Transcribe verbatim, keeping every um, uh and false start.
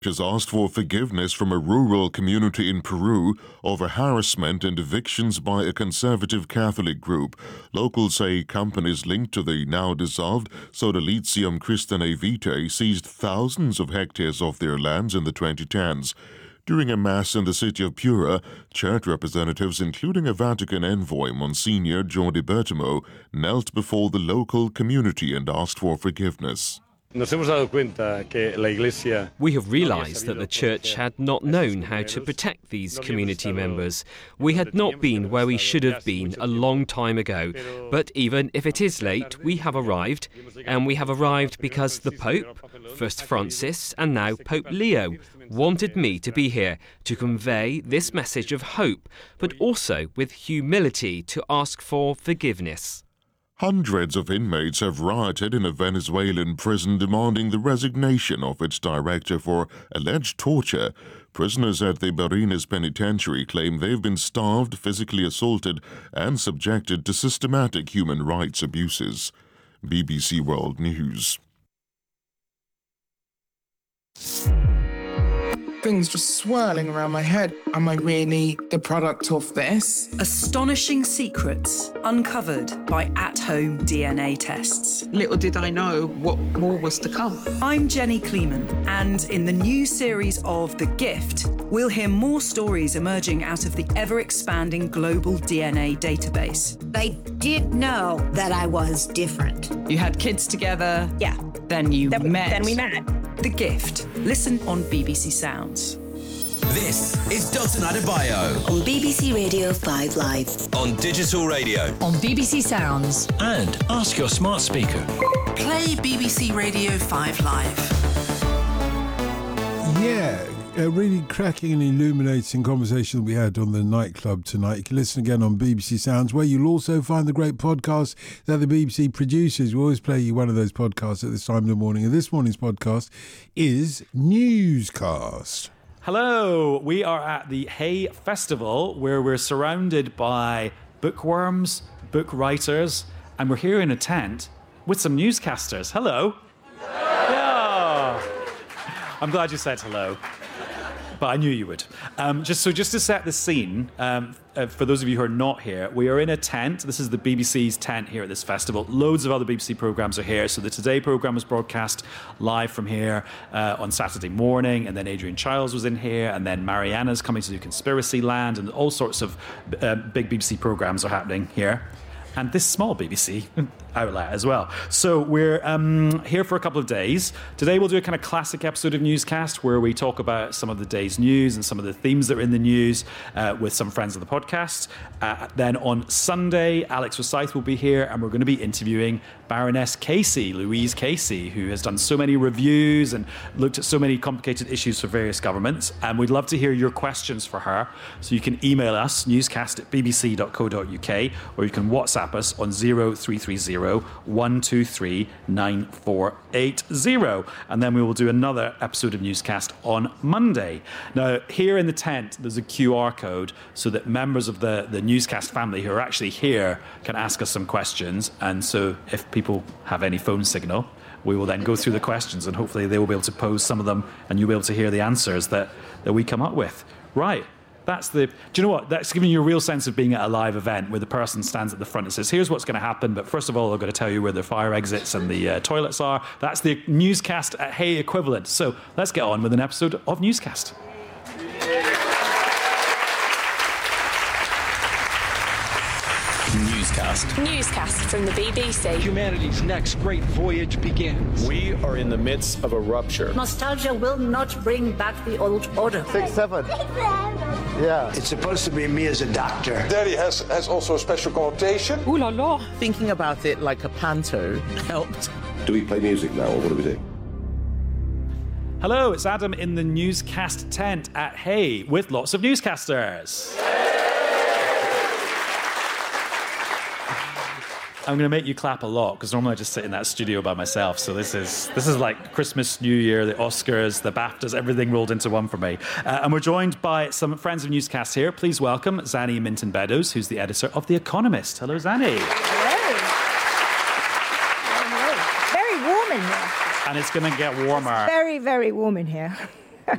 has asked for forgiveness from a rural community in Peru over harassment and evictions by a conservative Catholic group. Locals say companies linked to the now dissolved Sodalitium Christianae Vitae seized thousands of hectares of their lands in the twenty tens. During a mass in the city of Piura, church representatives, including a Vatican envoy, Monsignor Jordi Bertamo, knelt before the local community and asked for forgiveness. We have realized that the church had not known how to protect these community members. We had not been where we should have been a long time ago. But even if it is late, we have arrived. And we have arrived because the Pope, first Francis and now Pope Leo, wanted me to be here to convey this message of hope, but also with humility to ask for forgiveness. Hundreds of inmates have rioted in a Venezuelan prison demanding the resignation of its director for alleged torture. Prisoners at the Barines Penitentiary claim they've been starved, physically assaulted, and subjected to systematic human rights abuses. B B C World News. Things just swirling around my head. Am I really the product of this? Astonishing secrets uncovered by at-home D N A tests. Little did I know what more was to come. I'm Jenny Kleeman, and in the new series of The Gift, we'll hear more stories emerging out of the ever-expanding global D N A database. I did know that I was different. You had kids together. Yeah. Then you then, met. Then we met. The Gift. Listen on B B C Sounds. This is Dalton Adebayo on B B C Radio five Live, on digital radio, on B B C Sounds, and ask your smart speaker. Play B B C Radio five Live. Yeah, a really cracking and illuminating conversation we had on the nightclub tonight. You can listen again on B B C Sounds, where you'll also find the great podcast that the B B C produces. We always play you one of those podcasts at this time in the morning, and this morning's podcast is Newscast. Hello, we are at the Hay Festival, where we're surrounded by bookworms, book writers, and we're here in a tent with some newscasters. Hello. Yeah. I'm glad you said hello, but I knew you would. Um, just so, just to set the scene, um, uh, for those of you who are not here, we are in a tent. This is the B B C's tent here at this festival. Loads of other B B C programmes are here. So the Today programme was broadcast live from here uh, on Saturday morning, and then Adrian Chiles was in here, and then Mariana's coming to do Conspiracy Land, and all sorts of uh, big B B C programmes are happening here. And this small B B C outlet as well. So we're um, here for a couple of days. Today we'll do a kind of classic episode of Newscast where we talk about some of the day's news and some of the themes that are in the news uh, with some friends of the podcast. Uh, then on Sunday, Alex Forsyth will be here, and we're going to be interviewing Baroness Casey, Louise Casey, who has done so many reviews and looked at so many complicated issues for various governments. And we'd love to hear your questions for her. So you can email us, newscast at b b c dot co dot u k, or you can WhatsApp us on zero three three zero one two three nine four eight zero, and then we will do another episode of Newscast on Monday. Now, here in the tent, there's a Q R code so that members of the, the Newscast family who are actually here can ask us some questions, and so if people have any phone signal, we will then go through the questions, and hopefully they will be able to pose some of them, and you'll be able to hear the answers that, that we come up with. Right. That's the. Do you know what? That's giving you a real sense of being at a live event where the person stands at the front and says, "Here's what's going to happen, but first of all, I've got to tell you where the fire exits and the uh, toilets are." That's the Newscast at Hay equivalent. So let's get on with an episode of Newscast. Newscast. Newscast from the B B C. Humanity's next great voyage begins. We are in the midst of a rupture. Nostalgia will not bring back the old order. Six, seven. Yeah. It's supposed to be me as a doctor. Daddy has, has also a special connotation. Ooh la la. Thinking about it like a panto helped. Do we play music now, or what do we do? Hello, it's Adam in the Newscast tent at Hay with lots of newscasters. I'm going to make you clap a lot because normally I just sit in that studio by myself. So this is this is like Christmas, New Year, the Oscars, the BAFTAs, everything rolled into one for me. Uh, and we're joined by some friends of Newscast here. Please welcome Zanny Minton Beddoes, who's the editor of The Economist. Hello, Zanny. Hello. Hello. Very warm in here. And it's going to get warmer. It's very, very warm in here.